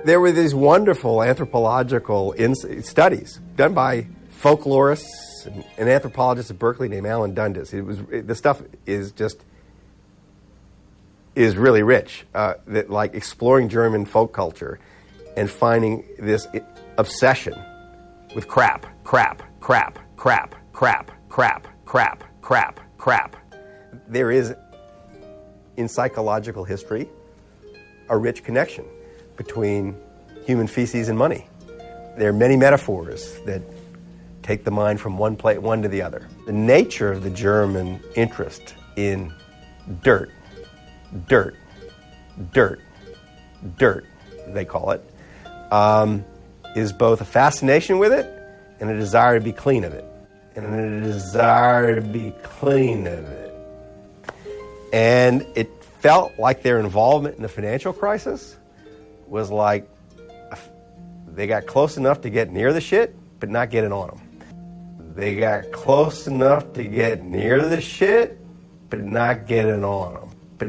There were these wonderful anthropological studies done by folklorists and an anthropologist at Berkeley named Alan Dundas. The stuff is really rich, like exploring German folk culture and finding this obsession with crap. There is, in psychological history, a rich connection between human feces and money. There are many metaphors that take the mind from one to the other. The nature of the German interest in dirt, they call it, is both a fascination with it and a desire to be clean of it. And it felt like their involvement in the financial crisis was like they got close enough to get near the shit, but not get it on them. They got close enough to get near the shit, but not get it on them.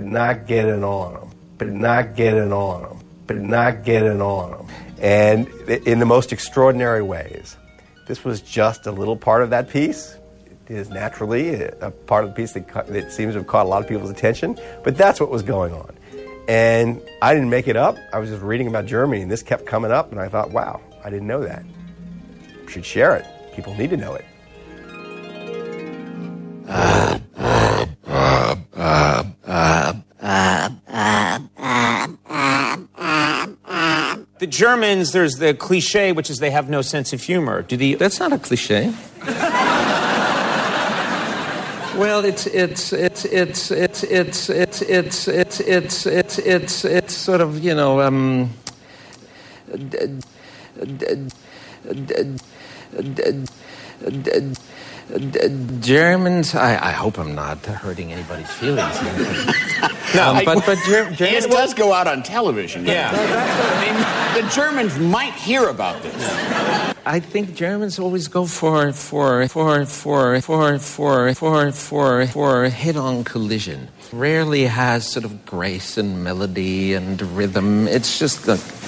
And in the most extraordinary ways. This was just a little part of that piece. It is naturally a part of the piece that seems to have caught a lot of people's attention, but that's what was going on. And I didn't make it up. I was just reading about Germany, and this kept coming up, and I thought, wow, I didn't know that. We should share it. People need to know it. The Germans, there's the cliche, which is they have no sense of humor. That's not a cliche. Well, it's sort of, you know, Germans. I hope I'm not hurting anybody's feelings. No, but Germans, it does go out on television. Yeah, I mean, the Germans might hear about this. I think Germans always go for head-on collision. Rarely has sort of grace and melody and rhythm. It's just